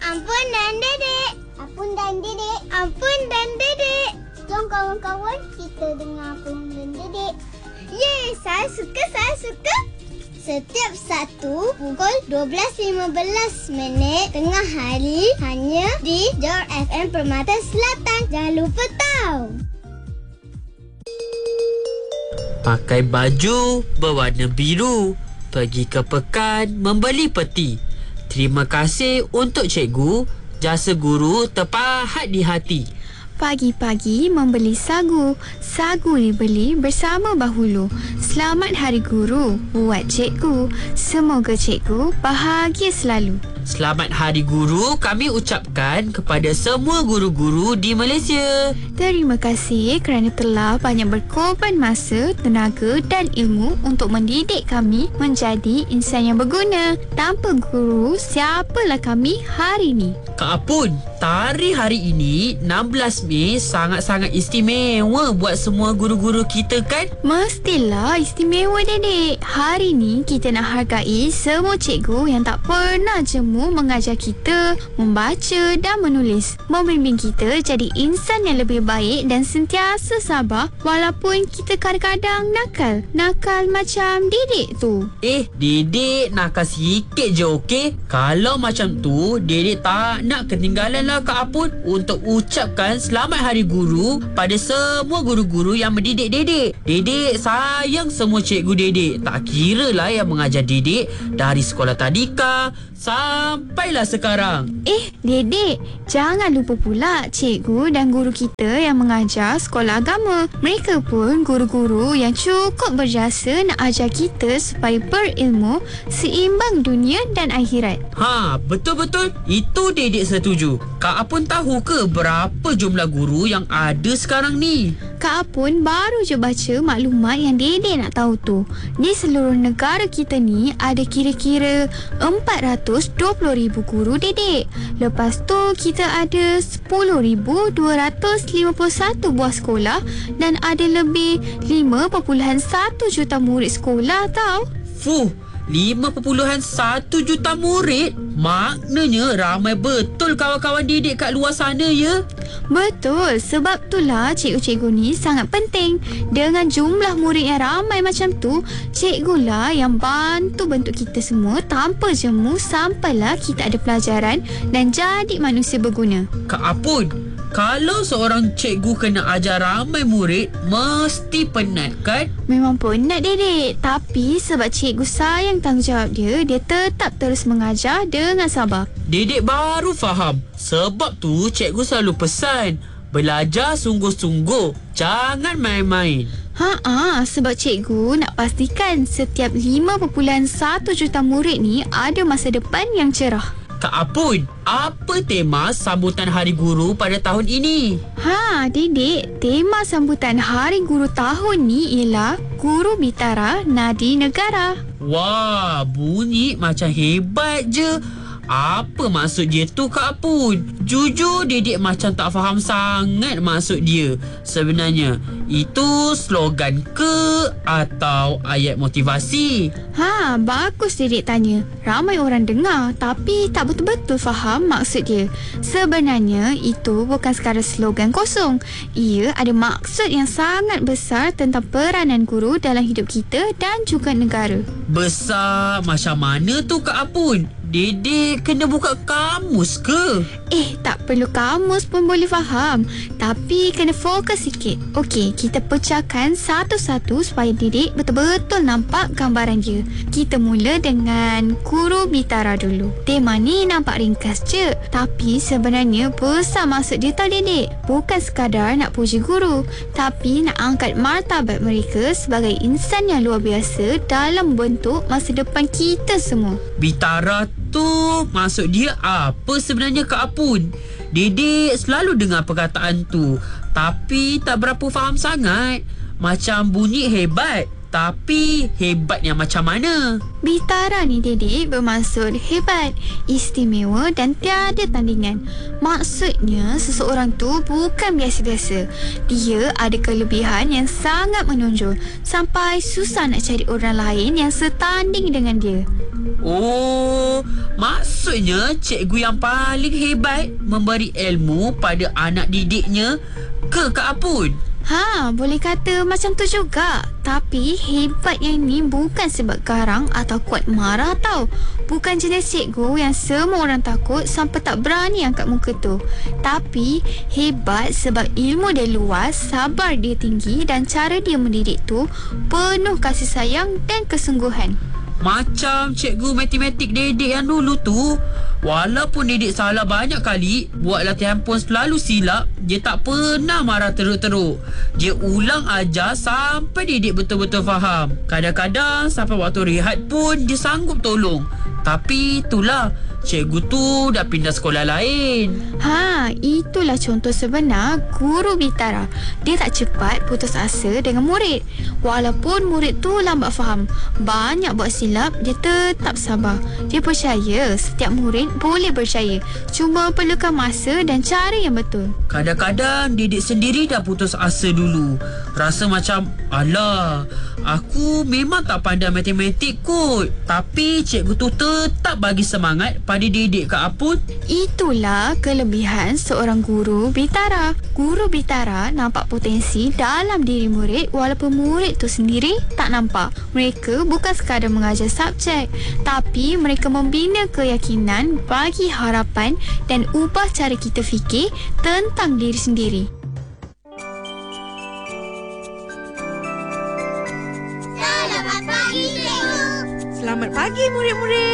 Ampun dan dedek. Ampun dan dedek. Ampun dan dedek. Jom kawan-kawan kita dengar Ampun dan dedek. Yeay, saya suka. Setiap Sabtu pukul 12.15 tengah hari hanya di Jor FM Permata Selatan. Jangan lupa tahu. Pakai baju berwarna biru, pergi ke pekan membeli peti. Terima kasih untuk cikgu, jasa guru terpahat di hati. Pagi-pagi membeli sagu. Sagu dibeli bersama bahulu. Selamat Hari Guru buat cikgu. Semoga cikgu bahagia selalu. Selamat Hari Guru kami ucapkan kepada semua guru-guru di Malaysia. Terima kasih kerana telah banyak berkorban masa, tenaga dan ilmu untuk mendidik kami menjadi insan yang berguna. Tanpa guru, siapalah kami hari ini? Kak Apun, tarikh hari ini 16 Mei sangat-sangat istimewa buat semua guru-guru kita kan? Mestilah istimewa dedek. Hari ni kita nak hargai semua cikgu yang tak pernah jemu mengajar kita membaca dan menulis, membimbing kita jadi insan yang lebih baik dan sentiasa sabar walaupun kita kadang-kadang nakal macam dedek tu. Dedek nakal sikit je okey? Kalau macam tu dedek tak nak ketinggalan lah Kak Apun untuk ucapkan Selamat Hari Guru pada semua guru-guru yang mendidik dedek. Dedek sayang semua cikgu dedek, tak kira lah yang mengajar dedek dari sekolah tadika sampailah sekarang. Dedek, jangan lupa pula cikgu dan guru kita yang mengajar sekolah agama. Mereka pun guru-guru yang cukup berjasa nak ajar kita supaya berilmu seimbang dunia dan akhirat. Betul-betul. Itu dedek setuju. Kak Apun tahu ke berapa jumlah guru yang ada sekarang ni? Kak Apun baru je baca maklumat yang dedek nak tahu tu. Di seluruh negara kita ni ada kira-kira 420,000 guru dedek. Lepas tu kita ada 10,251 buah sekolah dan ada lebih 5.1 juta murid sekolah tau. 5.1 juta murid? Maknanya ramai betul kawan-kawan dedek kat luar sana ya? Betul, sebab itulah cikgu-cikgu ni sangat penting. Dengan jumlah murid yang ramai macam tu, cikgulah yang bantu bentuk kita semua tanpa jemu sampailah kita ada pelajaran dan jadi manusia berguna. Kak Apun, kalau seorang cikgu kena ajar ramai murid, mesti penat kan? Memang penat dedek. Tapi sebab cikgu sayang tanggungjawab dia tetap terus mengajar dengan sabar. Dedek baru faham. Sebab tu cikgu selalu pesan, belajar sungguh-sungguh, jangan main-main. Sebab cikgu nak pastikan setiap 5.1 juta murid ni ada masa depan yang cerah. Kak Apun, apa tema sambutan Hari Guru pada tahun ini? Dedek, tema sambutan Hari Guru tahun ni ialah Guru Bitara Nadi Negara. Wah, bunyi macam hebat je. Apa maksud dia tu Kak Apun? Jujur dedek macam tak faham sangat maksud dia. Sebenarnya, itu slogan ke atau ayat motivasi? Bagus dedek tanya. Ramai orang dengar tapi tak betul-betul faham maksud dia. Sebenarnya, itu bukan sekadar slogan kosong. Ia ada maksud yang sangat besar tentang peranan guru dalam hidup kita dan juga negara. Besar macam mana tu Kak Apun? Dedek kena buka kamus ke? Tak perlu kamus pun boleh faham. Tapi kena fokus sikit. Okey, kita pecahkan satu-satu supaya dedek betul-betul nampak gambaran dia. Kita mula dengan Guru Bitara dulu. Tema ni nampak ringkas je, tapi sebenarnya besar maksud dia tau dedek. Bukan sekadar nak puji guru, tapi nak angkat martabat mereka sebagai insan yang luar biasa dalam bentuk masa depan kita semua. Bitara tu maksud dia apa sebenarnya Kak Apun? Dedek selalu dengar perkataan tu, tapi tak berapa faham sangat. Macam bunyi hebat, Tapi hebatnya macam mana? Bitara ni Dedik bermaksud hebat, istimewa dan tiada tandingan. Maksudnya seseorang tu bukan biasa-biasa. Dia ada kelebihan yang sangat menonjol sampai susah nak cari orang lain yang setanding dengan dia. Oh, maksudnya cikgu yang paling hebat memberi ilmu pada anak didiknya ke Kak Apun? Boleh kata macam tu juga. Tapi hebat yang ni bukan sebab garang atau kuat marah tau. Bukan jenis cikgu yang semua orang takut sampai tak berani angkat muka tu. Tapi hebat sebab ilmu dia luas, sabar dia tinggi dan cara dia mendidik tu penuh kasih sayang dan kesungguhan. Macam cikgu matematik Dedik yang dulu tu. Walaupun Dedik salah banyak kali, buat latihan pun selalu silap, dia tak pernah marah teruk-teruk. Dia ulang ajar sampai Dedik betul-betul faham. Kadang-kadang sampai waktu rehat pun dia sanggup tolong. Tapi itulah, cikgu tu dah pindah sekolah lain. Itulah contoh sebenar guru Bitara. Dia tak cepat putus asa dengan murid. Walaupun murid tu lambat faham, banyak buat silap, dia tetap sabar. Dia percaya setiap murid boleh berjaya, cuma perlukan masa dan cara yang betul. Kadang-kadang Dedik sendiri dah putus asa dulu. Rasa macam, alah, aku memang tak pandai matematik kot. Tapi cikgu tu tetap bagi semangat pada Dedik Kak Apun. Itulah kelebihan seorang guru Bitara. Guru Bitara nampak potensi dalam diri murid walaupun murid tu sendiri tak nampak. Mereka bukan sekadar mengajar subjek, tapi mereka membina keyakinan, bagi harapan dan ubah cara kita fikir tentang diri sendiri. Selamat pagi, cikgu. Selamat pagi murid-murid.